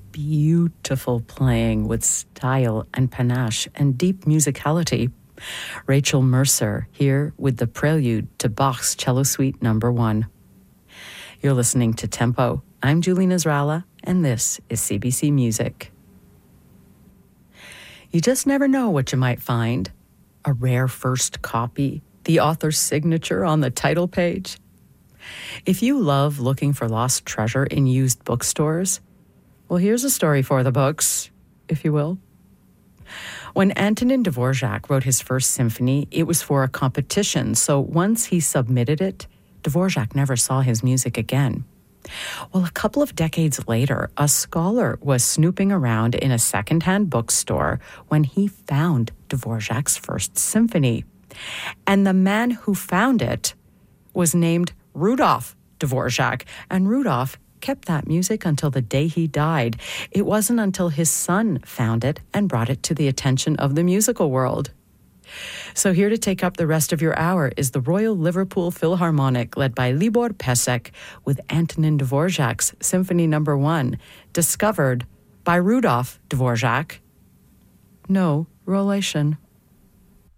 beautiful playing with style and panache and deep musicality. Rachel Mercer here with the prelude to Bach's Cello Suite No. 1. You're listening to Tempo. I'm Julie Nasrallah, and this is CBC Music. You just never know what you might find. A rare first copy, the author's signature on the title page. If you love looking for lost treasure in used bookstores, well, here's a story for the books, if you will. When Antonin Dvorak wrote his first symphony, it was for a competition, so once he submitted it, Dvorak never saw his music again. Well, a couple of decades later, a scholar was snooping around in a secondhand bookstore when he found Dvorak's first symphony. And the man who found it was named Rudolf Dvorak, and Rudolf kept that music until the day he died. It wasn't until his son found it and brought it to the attention of the musical world. So here to take up the rest of your hour is the Royal Liverpool Philharmonic, led by Libor Pesek, with Antonin Dvorak's Symphony No. 1, discovered by Rudolf Dvorak. No relation.